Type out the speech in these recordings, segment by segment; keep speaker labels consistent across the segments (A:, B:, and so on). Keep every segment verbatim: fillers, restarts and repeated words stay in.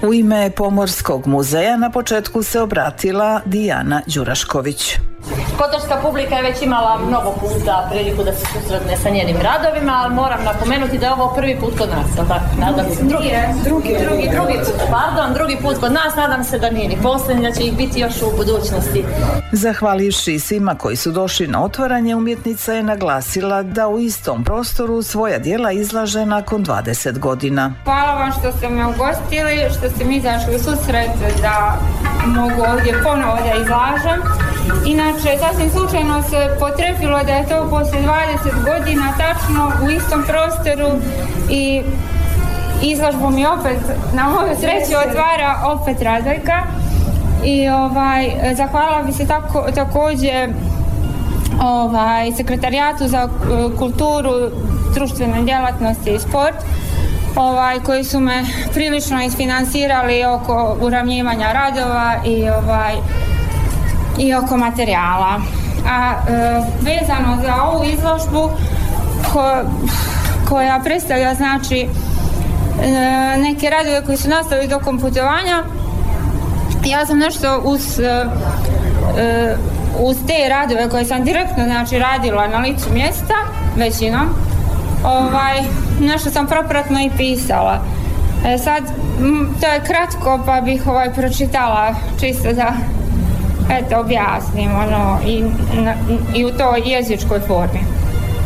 A: U ime Pomorskog muzeja na početku se obratila Dijana Đurašković.
B: Kotorska publika je već imala mnogo puta priliku da se susretne sa njenim radovima, ali moram napomenuti da je ovo prvi put kod nas, jel tako? Nadam se. Drugi, drugi, drugi, drugi put, pardon, drugi put kod nas, nadam se da nije ni posljednji, da će ih biti još u budućnosti.
A: Zahvalivši svima koji su došli na otvaranje, umjetnica je naglasila da u istom prostoru svoja djela izlaže nakon dvadeset godina.
C: Hvala vam što ste me ugostili, što ste mi izašli u susret da mogu ovdje ponovo da izlažem. Inače, sasvim slučajno se potrefilo da je to poslije dvadeset godina tačno u istom prostoru i izložbu mi opet na moju sreću otvara opet Radojka. I ovaj, zahvalila bi se tako, također ovaj, Sekretarijatu za kulturu, društvene djelatnosti i sport ovaj, koji su me prilično isfinansirali oko uravnjivanja radova i ovaj, i oko materijala. A e, vezano za ovu izložbu ko, koja predstavlja znači e, neke radove koji su nastali tokom putovanja, ja sam nešto uz, e, uz te radove koje sam direktno znači radila na licu mjesta većinom, ovaj, nešto sam propratno i pisala. E, sad m, to je kratko pa bih ovaj, pročitala čisto da eto objasnim ono, i, na, i u toj jezičkoj formi. E,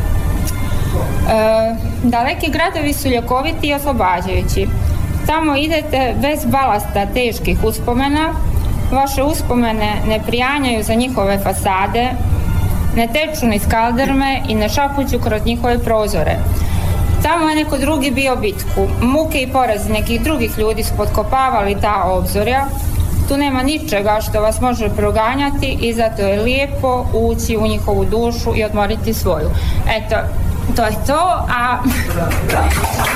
C: daleki gradovi su ljekoviti i oslobađajući. Tamo idete bez balasta teških uspomena, vaše uspomene ne prijanjaju za njihove fasade, ne teču niz kaldrme i ne šapuću kroz njihove prozore. Tamo je neko drugi bio bitku, muke i porazi nekih drugih ljudi su potkopavali ta obzorja. Tu nema ničega što vas može proganjati i zato je lijepo ući u njihovu dušu i odmoriti svoju. Eto, to je to, a